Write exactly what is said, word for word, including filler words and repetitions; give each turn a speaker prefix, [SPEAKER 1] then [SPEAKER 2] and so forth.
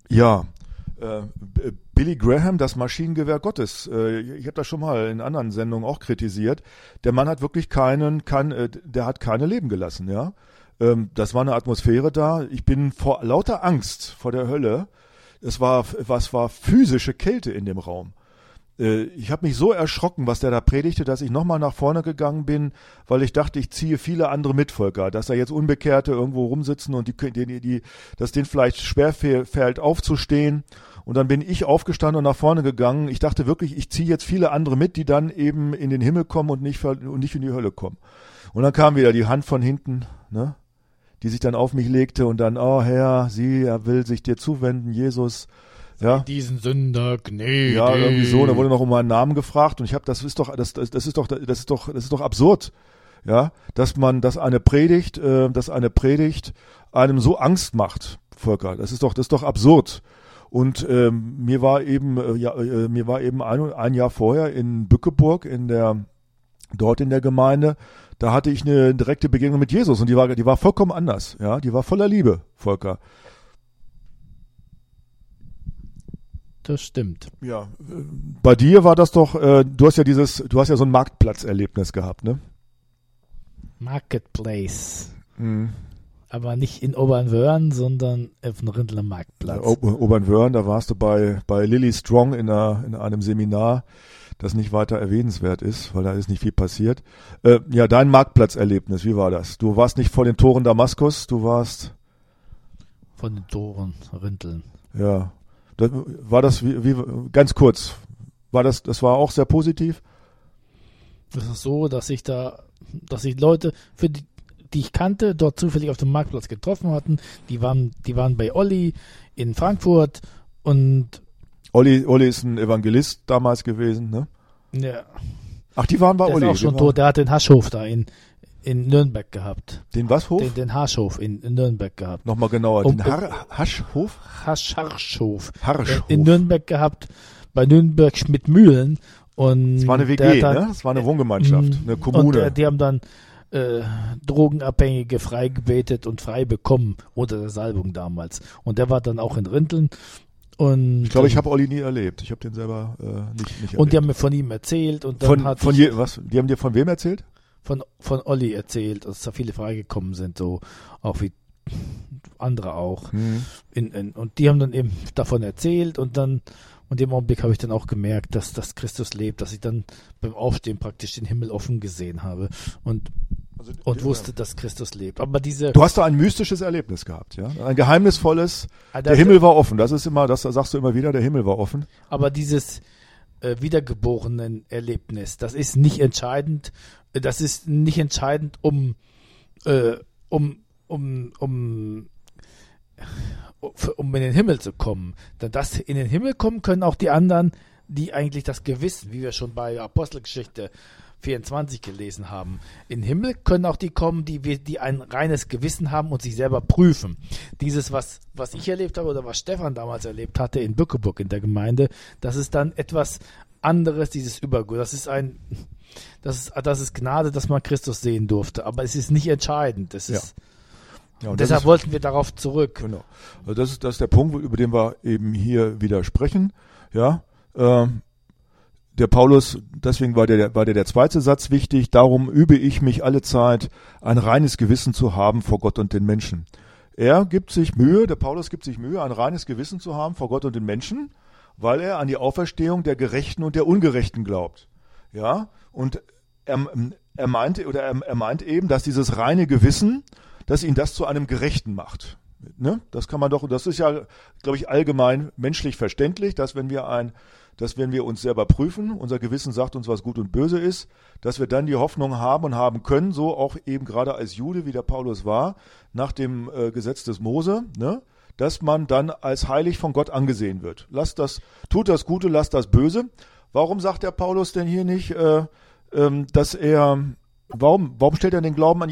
[SPEAKER 1] Ja, äh, Billy Graham, das Maschinengewehr Gottes. Äh, ich habe das schon mal in anderen Sendungen auch kritisiert. Der Mann hat wirklich keinen, kein, äh, der hat keine Leben gelassen, ja. Ähm, das war eine Atmosphäre da. Ich bin vor lauter Angst vor der Hölle. Es war, was war physische Kälte in dem Raum. Ich habe mich so erschrocken, was der da predigte, dass ich nochmal nach vorne gegangen bin, weil ich dachte, ich ziehe viele andere Mitvolker, dass da jetzt Unbekehrte irgendwo rumsitzen und die, die, die, dass denen vielleicht schwer fällt aufzustehen. Und dann bin ich aufgestanden und nach vorne gegangen. Ich dachte wirklich, ich ziehe jetzt viele andere mit, die dann eben in den Himmel kommen und nicht, und nicht in die Hölle kommen. Und dann kam wieder die Hand von hinten, ne, die sich dann auf mich legte und dann, oh Herr, sie, er will sich dir zuwenden, Jesus. Ja.
[SPEAKER 2] Diesen Sünder gnädig.
[SPEAKER 1] Ja, irgendwie so. Da wurde noch um meinen Namen gefragt und ich habe, das ist doch, das, das ist doch, das ist doch, das ist doch absurd, ja, dass man, dass eine Predigt, äh, dass eine Predigt einem so Angst macht, Volker. Das ist doch, das ist doch absurd. Und ähm, mir war eben, äh, ja, äh, mir war eben ein, ein Jahr vorher in Bückeburg in der, dort in der Gemeinde, da hatte ich eine direkte Begegnung mit Jesus und die war, die war vollkommen anders, ja, die war voller Liebe, Volker.
[SPEAKER 2] Das stimmt.
[SPEAKER 1] Ja, bei dir war das doch, äh, du hast ja dieses, du hast ja so ein Marktplatzerlebnis gehabt, ne?
[SPEAKER 2] Marketplace.
[SPEAKER 1] Mhm.
[SPEAKER 2] Aber nicht in Obernwörn, sondern auf dem Rindler Marktplatz.
[SPEAKER 1] Ja, Obernwörn, da warst du bei, bei Lily Strong in, einer, in einem Seminar, das nicht weiter erwähnenswert ist, weil da ist nicht viel passiert. Äh, ja, dein Marktplatzerlebnis, wie war das? Du warst nicht vor den Toren Damaskus, du warst...
[SPEAKER 2] Von den Toren Rinteln.
[SPEAKER 1] Ja. Das, war das, wie, wie, ganz kurz, war das, das war auch sehr positiv?
[SPEAKER 2] Es ist so, dass ich da, dass ich Leute, für die, die ich kannte, dort zufällig auf dem Marktplatz getroffen hatten, die waren, die waren bei Olli in Frankfurt und
[SPEAKER 1] Olli, Olli ist ein Evangelist damals gewesen, ne?
[SPEAKER 2] Ja.
[SPEAKER 1] Ach, die waren bei
[SPEAKER 2] der
[SPEAKER 1] Olli.
[SPEAKER 2] Der ist auch schon tot, der hat den Haschhof da in, in Nürnberg gehabt.
[SPEAKER 1] Den was Hof?
[SPEAKER 2] Den, den Haschhof in, in Nürnberg gehabt.
[SPEAKER 1] Nochmal genauer,
[SPEAKER 2] um,
[SPEAKER 1] den Har- Haschhof?
[SPEAKER 2] Hasch, Harschhof.
[SPEAKER 1] Harschhof.
[SPEAKER 2] In Nürnberg gehabt, bei Nürnberg Schmidt-Mühlen. Und
[SPEAKER 1] das war eine W G, dann, ne? Das war eine Wohngemeinschaft, eine Kommune.
[SPEAKER 2] Und der, die haben dann äh, Drogenabhängige freigebetet und frei bekommen unter der Salbung damals. Und der war dann auch in Rinteln. Und
[SPEAKER 1] ich glaube, ich habe Olli nie erlebt. Ich habe den selber äh, nicht, nicht erlebt.
[SPEAKER 2] Und die haben mir von ihm erzählt. Und dann
[SPEAKER 1] von,
[SPEAKER 2] hat
[SPEAKER 1] von je, was? Die haben dir von wem erzählt?
[SPEAKER 2] Von, von Olli erzählt, dass da viele freigekommen sind, so auch wie andere auch.
[SPEAKER 1] Mhm.
[SPEAKER 2] In, in, und die haben dann eben davon erzählt und dann, und im Augenblick habe ich dann auch gemerkt, dass, dass Christus lebt, dass ich dann beim Aufstehen praktisch den Himmel offen gesehen habe und, also, und ja, wusste, dass Christus lebt. Aber diese.
[SPEAKER 1] Du hast da ein mystisches Erlebnis gehabt, ja? Ein geheimnisvolles,
[SPEAKER 2] ah,
[SPEAKER 1] der Himmel war offen. Das ist immer, das sagst du immer wieder, der Himmel war offen.
[SPEAKER 2] Aber dieses äh, wiedergeborenen Erlebnis, das ist nicht entscheidend. Das ist nicht entscheidend, um, äh, um, um, um, um in den Himmel zu kommen. Denn das in den Himmel kommen können auch die anderen, die eigentlich das Gewissen, wie wir schon bei Apostelgeschichte vierundzwanzig gelesen haben. In den Himmel können auch die kommen, die, die ein reines Gewissen haben und sich selber prüfen. Dieses, was, was ich erlebt habe oder was Stefan damals erlebt hatte in Bückeburg in der Gemeinde, das ist dann etwas anderes, dieses Übergut. Das ist ein Das ist, das ist Gnade, dass man Christus sehen durfte, aber es ist nicht entscheidend. Das ist, ja. Ja, und deshalb ist, wollten wir darauf zurück.
[SPEAKER 1] Genau. Also das ist, das ist der Punkt, über den wir eben hier wieder sprechen. Ja, ähm, der Paulus, deswegen war der, war der, der zweite Satz wichtig. Darum übe ich mich alle Zeit, ein reines Gewissen zu haben vor Gott und den Menschen. Er gibt sich Mühe, der Paulus gibt sich Mühe, ein reines Gewissen zu haben vor Gott und den Menschen, weil er an die Auferstehung der Gerechten und der Ungerechten glaubt. Ja, und er, er meinte oder er, er meint eben, dass dieses reine Gewissen, dass ihn das zu einem Gerechten macht. Ne? Das kann man doch, das ist ja, glaube ich, allgemein menschlich verständlich, dass wenn wir ein, dass wenn wir uns selber prüfen, unser Gewissen sagt uns, was gut und böse ist, dass wir dann die Hoffnung haben und haben können, so auch eben gerade als Jude, wie der Paulus war, nach dem äh, Gesetz des Mose, ne? Dass man dann als heilig von Gott angesehen wird. Lasst das, tut das Gute, lasst das Böse. Warum sagt der Paulus denn hier nicht, äh, ähm, dass er, warum, warum stellt er den Glauben an